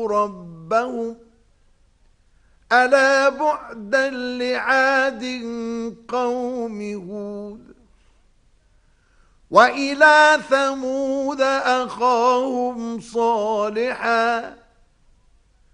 ربهم ألا بعدا لعاد قوم هود وإلى ثمود أخاهم صالحا